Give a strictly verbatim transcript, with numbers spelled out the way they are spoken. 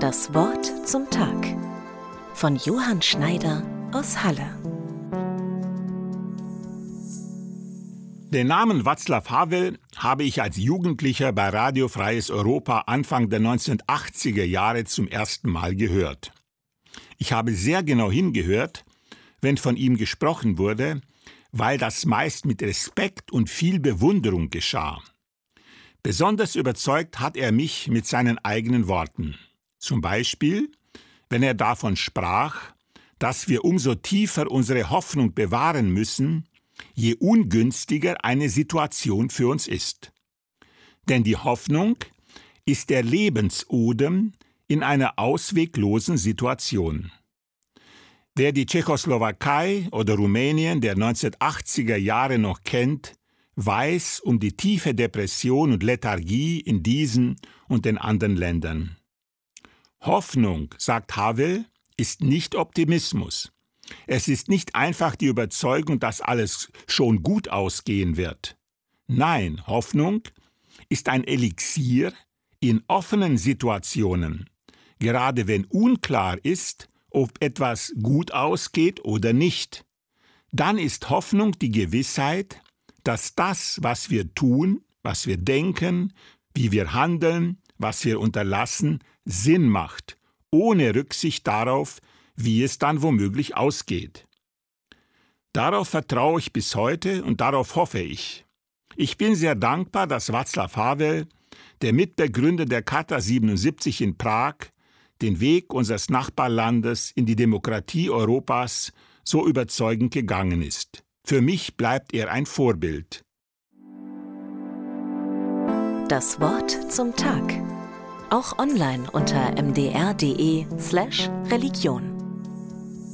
Das Wort zum Tag von Johann Schneider aus Halle. Den Namen Václav Havel habe ich als Jugendlicher bei Radio Freies Europa Anfang der neunzehnhundertachtziger Jahre zum ersten Mal gehört. Ich habe sehr genau hingehört, wenn von ihm gesprochen wurde, weil das meist mit Respekt und viel Bewunderung geschah. Besonders überzeugt hat er mich mit seinen eigenen Worten. Zum Beispiel, wenn er davon sprach, dass wir umso tiefer unsere Hoffnung bewahren müssen, je ungünstiger eine Situation für uns ist. Denn die Hoffnung ist der Lebensodem in einer ausweglosen Situation. Wer die Tschechoslowakei oder Rumänien der neunzehnhundertachtziger Jahre noch kennt, weiß um die tiefe Depression und Lethargie in diesen und den anderen Ländern. Hoffnung, sagt Havel, ist nicht Optimismus. Es ist nicht einfach die Überzeugung, dass alles schon gut ausgehen wird. Nein, Hoffnung ist ein Elixier in offenen Situationen, gerade wenn unklar ist, ob etwas gut ausgeht oder nicht. Dann ist Hoffnung die Gewissheit, dass das, was wir tun, was wir denken, wie wir handeln, was wir unterlassen, Sinn macht, ohne Rücksicht darauf, wie es dann womöglich ausgeht. Darauf vertraue ich bis heute und darauf hoffe ich. Ich bin sehr dankbar, dass Václav Havel, der Mitbegründer der Charta siebenundsiebzig in Prag, den Weg unseres Nachbarlandes in die Demokratie Europas so überzeugend gegangen ist. Für mich bleibt er ein Vorbild. Das Wort zum Tag. Auch online unter m d r punkt d e slash Religion.